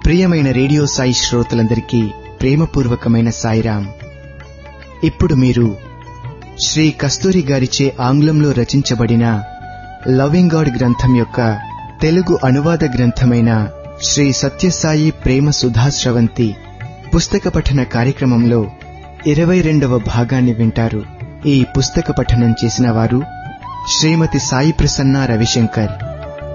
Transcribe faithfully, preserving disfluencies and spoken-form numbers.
ప్రియమైన రేడియో సాయి శ్రోతలందరికీ ప్రేమపూర్వకమైన సాయిరాం. ఇప్పుడు మీరు శ్రీ కస్తూరి గారిచే ఆంగ్లంలో రచించబడిన లవింగ్ గాడ్ గ్రంథం యొక్క తెలుగు అనువాద గ్రంథమైన శ్రీ సత్యసాయి ప్రేమ సుధాస్రవంతి పుస్తక పఠన కార్యక్రమంలో ఇరవై రెండవ భాగాన్ని వింటారు. ఈ పుస్తక పఠనం చేసిన వారు శ్రీమతి సాయి ప్రసన్న రవిశంకర్.